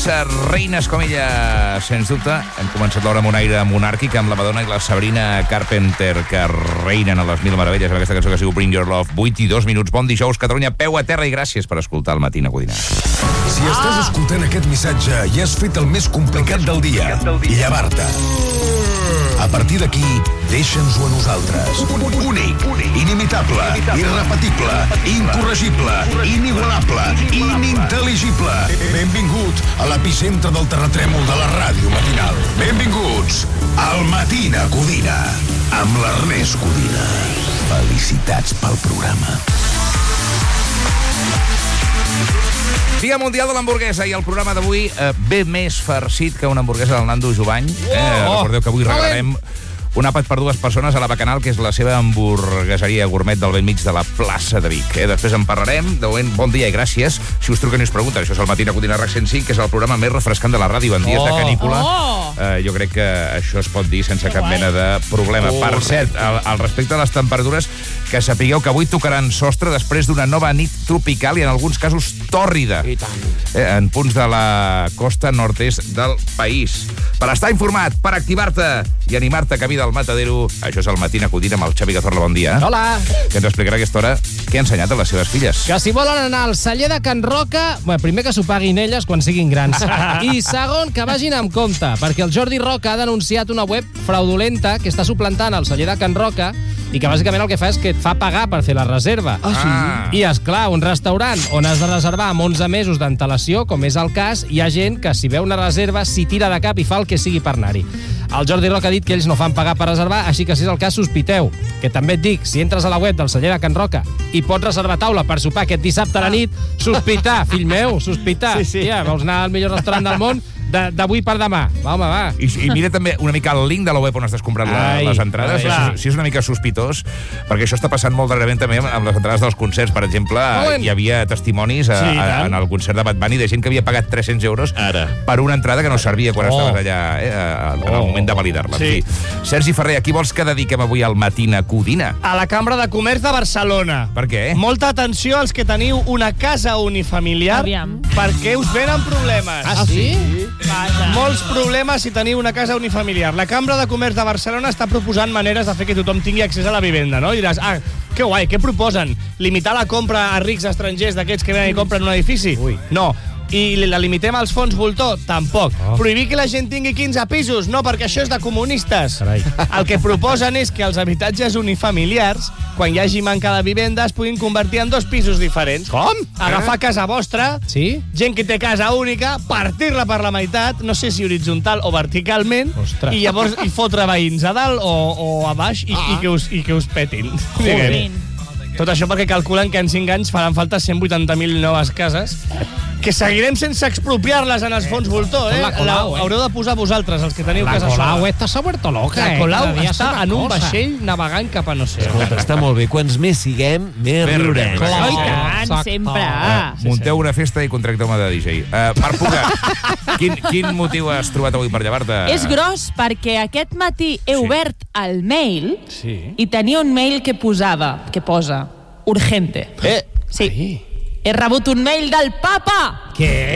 reines com ella, sens dubte. Hem començat l'hora amb un aire monàrquic amb la Madonna i la Sabrina Carpenter, que reinen a les mil meravelles amb aquesta cançó que es diu Bring Your Love. 8 i 2 minuts. Bon dijous, Catalunya. Peu a terra i gràcies per escoltar el Matina Codina. Si estàs escoltant aquest missatge i has fet el més complicat del dia, llevar-te. A partir d'aquí, deixa'ns-ho a nosaltres. Únic, inimitable, irrepetible, incorregible, inigualable, inintel·ligible. Benvingut a l'epicentre del terratrèmol de la ràdio matinal. Benvinguts al Matina Codina, amb l'Ernest Codina. Felicitats pel programa. Dia Mundial de l'Hamburguesa i el programa d'avui ve més farcit que una hamburguesa del Nando Jovany. Recordeu que avui regalarem un àpat per 2 persones a la Bacanal, que és la seva hamburgueseria gourmet del bell mig de la plaça de Vic. Després en parlarem. De moment, bon dia i gràcies. Si us truquen i us pregunten, això és el Matina Codina RAC 105, que és el programa més refrescant de la ràdio en dies de canícula. Jo crec que això es pot dir sense cap mena de problema. Per cert, al respecte a les temperatures, que sapigueu que avui tocaran sostre després d'una nova nit tropical i en alguns casos tòrrida en punts de la costa nord-est del país. Per estar informat, per activar-te i animar-te camí del matadero, això és el Matina Codina amb el Xavi Cazorla. Bon dia. Hola. Que ens explicarà a aquesta hora què ha ensenyat a les seves filles. Que si volen anar al celler de Can Roca, primer que s'ho paguin elles quan siguin grans. I segon, que vagin amb compte, perquè el Jordi Roca ha denunciat una web fraudulenta que està suplantant el celler de Can Roca i que bàsicament el que fa és que et fa pagar per fer la reserva. I, esclar, un restaurant on has de reservar amb 11 mesos d'antelació, com és el cas, hi ha gent que si veu una reserva s'hi tira de cap i fa el que sigui per anar-hi. El Jordi Roca ha dit que ells no fan pagar per reservar, així que si és el cas, sospiteu. Que també et dic, si entres a la web del celler de Can Roca i pots reservar taula per sopar aquest dissabte a la nit, sospitar, fill meu, sospitar. Sí. Ja, vols anar al millor restaurant del món? D'avui per demà. Va, home, va. I mira també una mica el link de la web on estàs comprant les entrades. Si és una mica sospitós, perquè això està passant molt darrerament també amb les entrades dels concerts. Per exemple, hi havia testimonis en el concert de Bad Bunny de gent que havia pagat 300 euros per una entrada que no servia quan estaves allà en el moment de validar-la. Sí. Sergi Ferrer, a qui vols que dediquem avui al Matina Codina? A la Cambra de Comerç de Barcelona. Per què? Molta atenció als que teniu una casa unifamiliar, perquè us venen problemes. Ah, sí? Molts problemes si teniu una casa unifamiliar. La Cambra de Comerç de Barcelona està proposant maneres de fer que tothom tingui accés a la vivenda, no? I diràs, que guai, què proposen? Limitar la compra a rics estrangers d'aquests que venen i compren un edifici? No. I la limitem als fons voltor? Tampoc. Prohibir que la gent tingui 15 pisos? No, perquè això és de comunistes. Carai. El que proposen és que els habitatges unifamiliars, quan hi hagi manca de vivenda, es puguin convertir en 2 pisos diferents. Com? Agafar casa vostra, Sí? gent que té casa única, partir-la per la meitat, no sé si horitzontal o verticalment, Ostres. i llavors fotre veïns a dalt o a baix i que us petin. Diguem. Tot això perquè calculen que en 5 anys faran falta 180.000 noves cases, que seguirem sense expropiar-les en els fons voltor, La Colau, Haureu de posar vosaltres, els que teniu La casa Colau sola. esta s'ha vuelto loca, La Colau Cada dia està és una en un cosa. vaixell navegant cap a no sé. Escolta, està molt bé. Quants més siguem, més riurem. Clar. I tant, Exacte. sempre. Munteu una festa i contracteu-me de DJ. Marc Puga, quin motiu has trobat avui per llevar-te? És gros perquè aquest matí he obert el mail Sí. i tenia un mail que posa urgente. Sí. He rebut un mail del papa.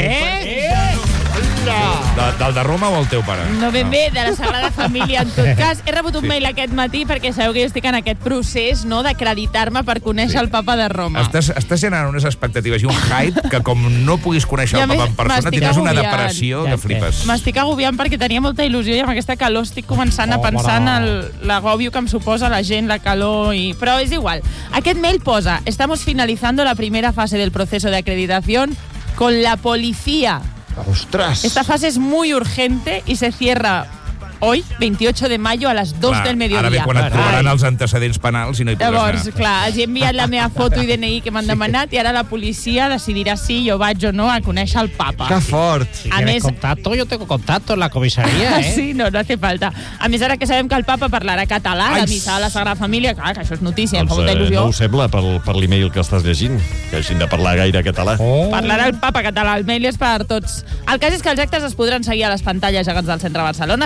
Del de Roma o el teu pare? No ben bé, de la Sagrada Família, en tot cas. He rebut un mail aquest matí perquè sabeu que jo estic en aquest procés, no?, d'acreditar-me per conèixer el papa de Roma. Estàs generant unes expectatives i un hype que com no puguis conèixer I a el papa més, en persona m'estic tindràs una agobiant. depressió que flipes. M'estic agobiant perquè tenia molta il·lusió i amb aquesta calor estic començant a pensar en l'agòbio que em suposa la gent, la calor Però és igual. Aquest mail posa: estamos finalizando la primera fase del proceso de acreditación con la policía. Ostras! Esta fase es muy urgente y se cierra hoy, 28 de mayo, a las 2 del mediodía. Ara ve quan et trobaran els antecedents penals i no hi podràs Llavors, anar. clar, els he enviat la meva foto i DNI que m'han demanat i ara la policia decidirà si jo vaig o no a conèixer el papa. Que fort! Si A quieres més- contacto, yo tengo contacto en la comisaría, Sí, no hace falta. A més, ara que sabem que el papa parlarà català, la missa de la Sagrada Família, clar, que això és notícia, em fa molta il·lusió. no ho sembla per l'email que estàs llegint, que hagin de parlar gaire català. Parlarà el papa català, el mail és per tots. El cas és que els actes es podran seguir a les pantalles gegants del centre de Barcelona, si no m'equivoco,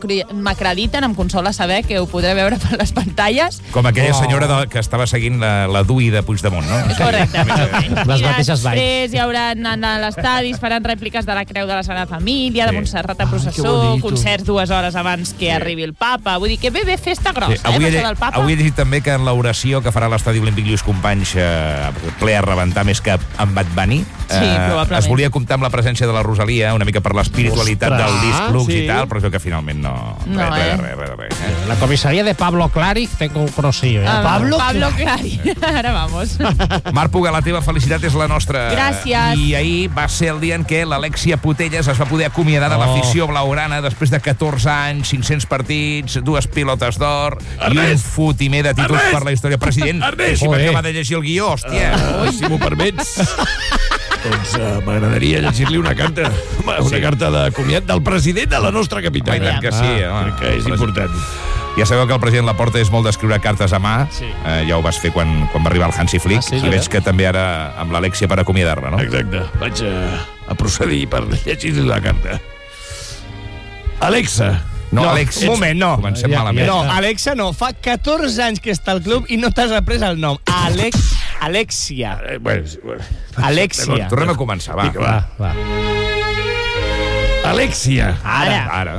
m'acrediten, em consola saber que ho podré veure per les pantalles. Com aquella senyora que estava seguint la DUI de Puigdemont, no? Correcte. Les mateixes vibes. Després hi haurà anant a l'estadi, faran rèpliques de la Creu de la Sagrada Família, de Montserrat a processó, concerts 2 hores abans que arribi el papa. Vull dir que bé, festa grossa, avui això del papa. Avui he llegit també que en l'oració que farà l'estadi olímpic Lluís Companys ple a rebentar més que en Bad Bunny, probablement. es volia comptar amb la presència de la Rosalia, una mica per l'espiritualitat del disc Lux i tal, però es veu que finalment no. Res. La comissaria de Pablo Clary tengo un crossillo. Pablo Clary. Ara vamos. Marc Puga, la teva felicitat és la nostra. Gràcies. I ahir va ser el dia en què l'Alexia Putelles es va poder acomiadar de l'afició blaugrana després de 14 anys, 500 partits, 2 pilotes d'or i un fotimer de títols per la història. President, si m'acaba de llegir el guió, hòstia. Si m'ho permets, doncs m'agradaria llegir-li una carta. Una carta de comiat del president de la nostra capital. I tant que sí, home. Crec que és important. Ja sabeu que el president Laporta és molt d'escriure cartes a mà. Ja ho vas fer quan va arribar el Hansi Flick. I veig que també ara amb l'Alexia per acomiadar-la, no? Exacte. Vaig a procedir per llegir-li la carta. Alexa. No, Alex, un moment, no. Comencem malament. No, Alexa no. Fa 14 anys que està al club i no t'has après el nom. Alexia. Alexia. Tornem a començar, va. Va. Alexia. Ara.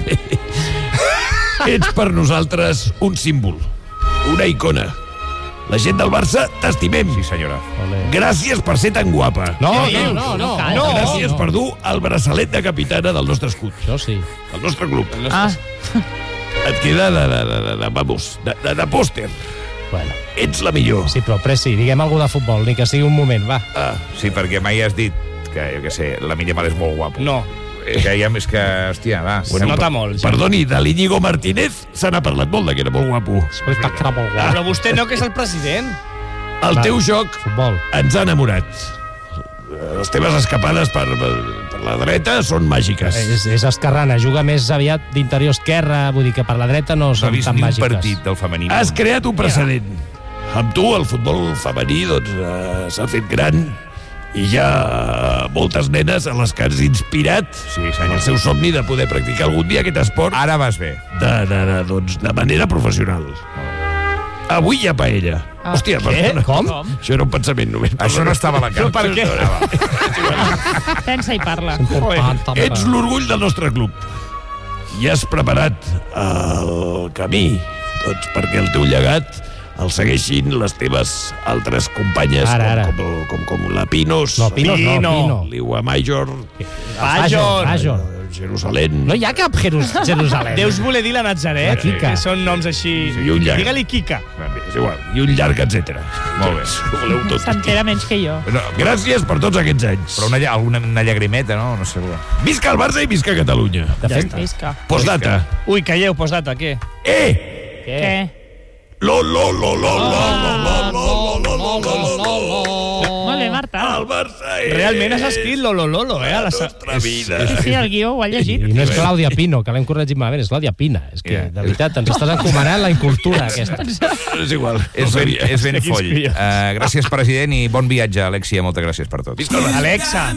Ets per nosaltres un símbol, una icona. La gent del Barça t'estimem. Sí, senyora. Gràcies per ser tan guapa. No. Gràcies per dur el braçalet de capitana del nostre escut. Això sí. Del nostre club. Et queda de pòster. Bueno. Ets la millor. Sí, però Presi, diguem alguna de futbol, ni que sigui un moment, va. Sí, perquè mai has dit que, jo què sé, la Mal és molt guapo. No. Que ja més que, hòstia, va. Se nota molt. Perdoni, de l'Íñigo Martínez se n'ha parlat molt, que era molt guapo. Però vostè no, que és el president. El teu joc Futbol. ens ha enamorat. Les teves escapades per la dreta són màgiques. És esquerrana, juga més aviat d'interior esquerra, vull dir que per la dreta no No són ha vist tan ni un màgiques. partit del femení. Has creat un precedent. Amb tu, el futbol femení s'ha fet gran i hi ha moltes nenes a les que has inspirat el seu somni de poder practicar algun dia aquest esport Ara vas bé. de manera professional. Avui hi ha paella. Hòstia, perdona. Com? Això era un pensament només. Això no estava a la carta. Per què? Pensa i parla. Ets l'orgull del nostre club. I has preparat el camí perquè el teu llegat el segueixin les teves altres companyes com la Pinos, No, Pinos no. l'Iwa Major, Major. Jerusalem. No hi ha cap Jerusalem. Deus voler dir la Natzaret, La Kika. que són noms així... Sí, i un llarg. Digue-li Kika. És igual. I un llarg, etc. Molt bé. Ho voleu tot. S'entera menys que jo. No, Gràcies per tots aquests anys. però una llagrimeta, no? No sé. Visca el Barça i visca Catalunya. De fet, Visca. Postdata. Ui, calleu, postdata, què? Què? Molt bé, Marta. El Barça Realment has escrit Lolo, a la nostra vida. Sí, el guió ho ha llegit. i no és Clàudia Pino, que l'hem corregit malament, és Clàudia Pina. És que, de veritat, ens estàs encomanant la incultura, aquesta. És igual. És ben foll. Gràcies, president, i bon viatge, Alexia. Moltes gràcies per tot. Visca el Barça. Alexa.